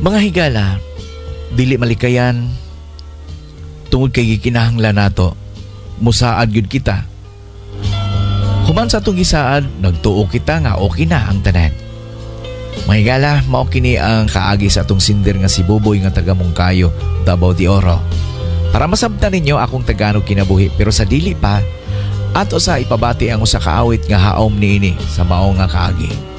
Mga higala, dili malikayan tungod kay gikinahanglan nato musaad gyud kita. Human sa atong gisaad, nagtuo kita nga okay na ang tanan. Mga higala, mao kini ang kaagi sa atong sindir nga si Buboy nga taga Mungkayo, Davao de Oro. Para masabtan ninyo akong Tagalog kinabuhi, pero sa dili pa ato sa ipabati ang usa ka awit nga haom niini sa mao nga kaagi.